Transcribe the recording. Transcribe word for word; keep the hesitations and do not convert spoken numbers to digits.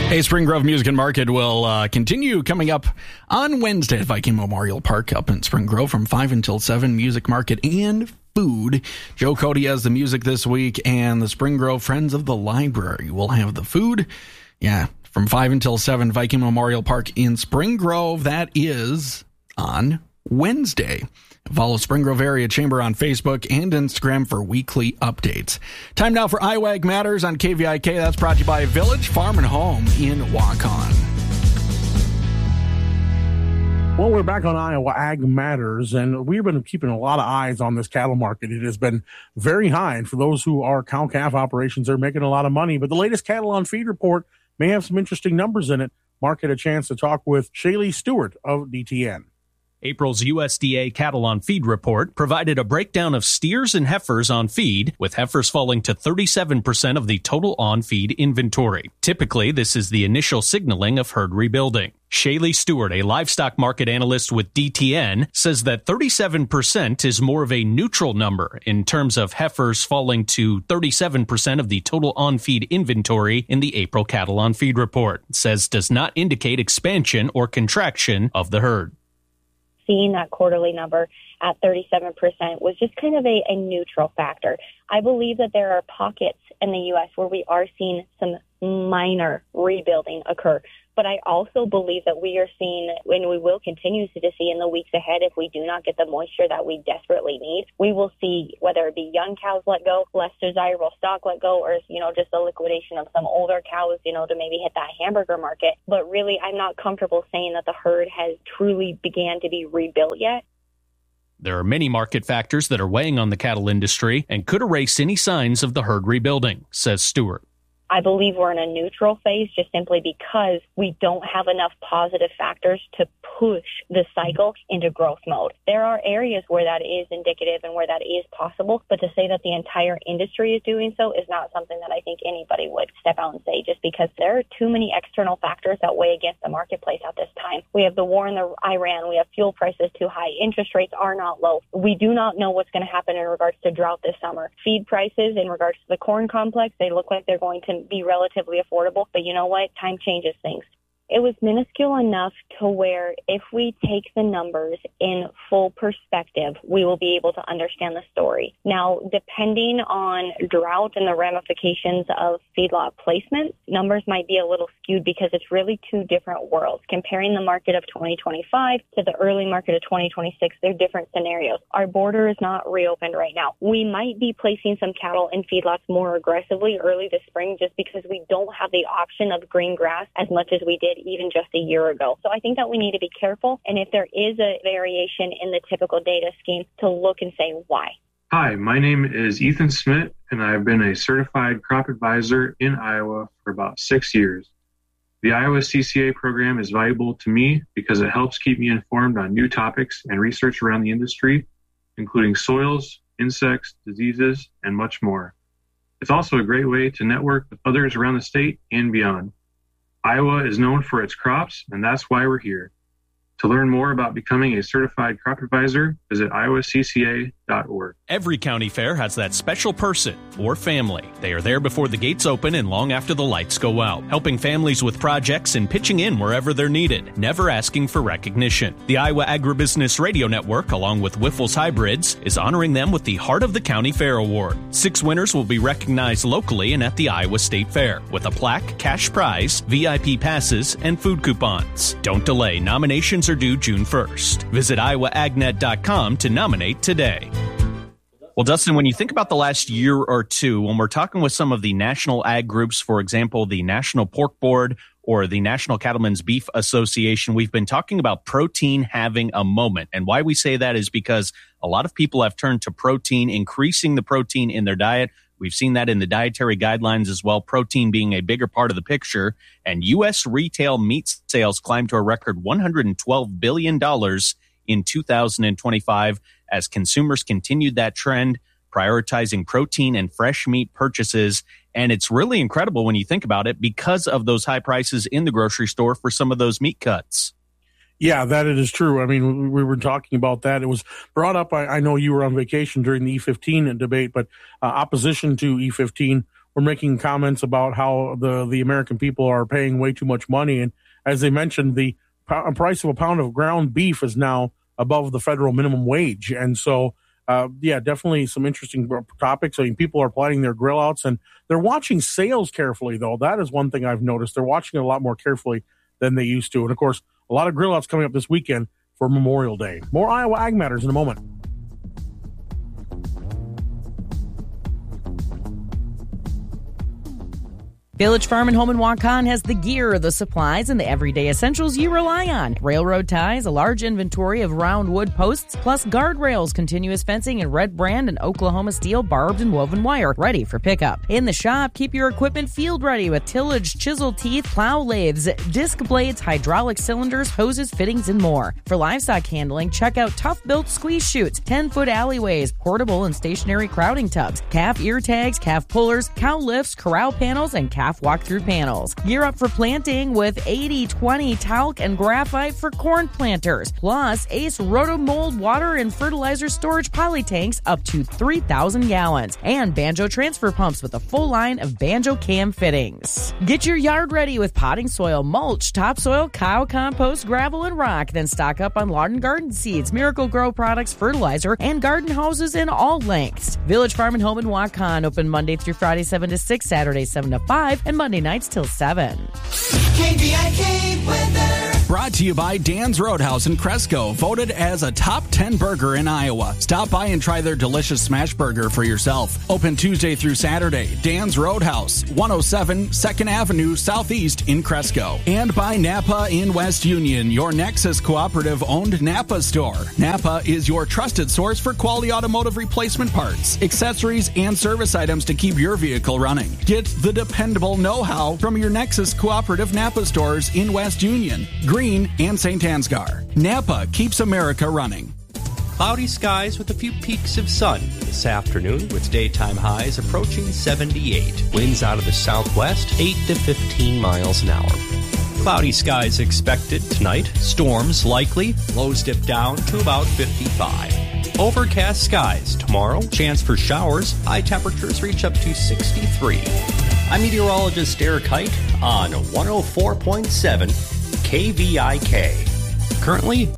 Hey, Spring Grove Music and Market will uh, continue coming up on Wednesday at Viking Memorial Park up in Spring Grove from five until seven. Music, market, and food. Joe Cody has the music this week, and the Spring Grove Friends of the Library will have the food. Yeah, from five until seven, Viking Memorial Park in Spring Grove. That is on Wednesday. Follow Spring Grove Area Chamber on Facebook and Instagram for weekly updates. Time now for Iowa Ag Matters on K V I K. That's brought to you by Village Farm and Home in Waukon. Well, we're back on Iowa Ag Matters, and we've been keeping a lot of eyes on this cattle market. It has been very high, and for those who are cow-calf operations, they're making a lot of money. But the latest Cattle on Feed report may have some interesting numbers in it. Mark had a chance to talk with Shaylee Stewart of D T N. April's U S D A Cattle on Feed report provided a breakdown of steers and heifers on feed, with heifers falling to thirty-seven percent of the total on-feed inventory. Typically, this is the initial signaling of herd rebuilding. Shaylee Stewart, a livestock market analyst with D T N, says that thirty-seven percent is more of a neutral number in terms of heifers falling to thirty-seven percent of the total on-feed inventory in the April Cattle on Feed report. Says does not indicate expansion or contraction of the herd. Seeing that quarterly number at thirty-seven percent was just kind of a, a neutral factor. I believe that there are pockets in the U S where we are seeing some minor rebuilding occur. But I also believe that we are seeing, and we will continue to see in the weeks ahead, if we do not get the moisture that we desperately need, we will see whether it be young cows let go, less desirable stock let go, or, you know, just the liquidation of some older cows, you know, to maybe hit that hamburger market. But really, I'm not comfortable saying that the herd has truly began to be rebuilt yet. There are many market factors that are weighing on the cattle industry and could erase any signs of the herd rebuilding, says Stewart. I believe we're in a neutral phase just simply because we don't have enough positive factors to push the cycle into growth mode. There are areas where that is indicative and where that is possible, but to say that the entire industry is doing so is not something that I think anybody would step out and say, just because there are too many external factors that weigh against the marketplace at this time. We have the war in the Iran, we have fuel prices too high, interest rates are not low. We do not know what's going to happen in regards to drought this summer. Feed prices in regards to the corn complex, they look like they're going to be relatively affordable, but you know what? Time changes things. It was minuscule enough to where if we take the numbers in full perspective, we will be able to understand the story. Now, depending on drought and the ramifications of feedlot placement, numbers might be a little skewed because it's really two different worlds. Comparing the market of twenty twenty-five to the early market of twenty twenty-six, they're different scenarios. Our border is not reopened right now. We might be placing some cattle in feedlots more aggressively early this spring just because we don't have the option of green grass as much as we did even just a year ago. So I think that we need to be careful, and if there is a variation in the typical data scheme, to look and say why. Hi, my name is Ethan Smith, and I've been a certified crop advisor in Iowa for about six years. The Iowa C C A program is valuable to me because it helps keep me informed on new topics and research around the industry, including soils, insects, diseases, and much more. It's also a great way to network with others around the state and beyond. Iowa is known for its crops, and that's why we're here. To learn more about becoming a certified crop advisor, visit iowa c c a dot org. Every county fair has that special person or family. They are there before the gates open and long after the lights go out, helping families with projects and pitching in wherever they're needed, never asking for recognition. The Iowa Agribusiness Radio Network, along with Wiffles Hybrids, is honoring them with the Heart of the County Fair Award. Six winners will be recognized locally and at the Iowa State Fair, with a plaque, cash prize, V I P passes, and food coupons. Don't delay. Nominations are due June first. Visit iowa ag net dot com to nominate today. Well, Dustin, when you think about the last year or two, when we're talking with some of the national ag groups, for example, the National Pork Board or the National Cattlemen's Beef Association, we've been talking about protein having a moment. And why we say that is because a lot of people have turned to protein, increasing the protein in their diet. We've seen that in the dietary guidelines as well, protein being a bigger part of the picture. And U S retail meat sales climbed to a record one hundred twelve billion dollars in two thousand twenty-five as consumers continued that trend, prioritizing protein and fresh meat purchases. And it's really incredible when you think about it because of those high prices in the grocery store for some of those meat cuts. Yeah, that it is true. I mean, we were talking about that. It was brought up. I, I know you were on vacation during the E fifteen debate, but uh, opposition to E fifteen were making comments about how the, the American people are paying way too much money. And as they mentioned, the p- price of a pound of ground beef is now above the federal minimum wage. And so, uh, yeah, definitely some interesting topics. I mean, people are planning their grill outs, and they're watching sales carefully, though. That is one thing I've noticed. They're watching it a lot more carefully than they used to. And, of course, a lot of grill outs coming up this weekend for Memorial Day. More Iowa Ag Matters in a moment. Village Farm and Home in Waukon has the gear, the supplies, and the everyday essentials you rely on. Railroad ties, a large inventory of round wood posts, plus guardrails, continuous fencing, and red brand and Oklahoma steel barbed and woven wire, ready for pickup. In the shop, keep your equipment field ready with tillage, chisel teeth, plow lathes, disc blades, hydraulic cylinders, hoses, fittings, and more. For livestock handling, check out tough-built squeeze chutes, ten-foot alleyways, portable and stationary crowding tubs, calf ear tags, calf pullers, cow lifts, corral panels, and calf walk-through panels. Gear up for planting with eighty twenty talc and graphite for corn planters. Plus, Ace Rotomold water and fertilizer storage poly tanks up to three thousand gallons. And Banjo transfer pumps with a full line of Banjo cam fittings. Get your yard ready with potting soil, mulch, topsoil, cow compost, gravel, and rock. Then stock up on lawn and garden seeds, Miracle Grow products, fertilizer, and garden hoses in all lengths. Village Farm and Home in Waukon, open Monday through Friday seven to six, Saturday seven to five, and Monday nights till seven. K V I K weather. Brought to you by Dan's Roadhouse in Cresco, voted as a top ten burger in Iowa. Stop by and try their delicious smash burger for yourself. Open Tuesday through Saturday. Dan's Roadhouse, one oh seven second Avenue Southeast in Cresco. And by Napa in West Union, your Nexus Cooperative-owned Napa store. Napa is your trusted source for quality automotive replacement parts, accessories, and service items to keep your vehicle running. Get the dependable know-how from your Nexus Cooperative Napa stores in West Union, Green, and Saint Ansgar. Napa keeps America running. Cloudy skies with a few peaks of sun this afternoon, with daytime highs approaching seventy-eight. Winds out of the southwest, eight to fifteen miles an hour. Cloudy skies expected tonight. Storms likely. Lows dip down to about fifty-five. Overcast skies tomorrow. Chance for showers. High temperatures reach up to sixty-three. I'm meteorologist Eric Height on one oh four point seven K V I K. Currently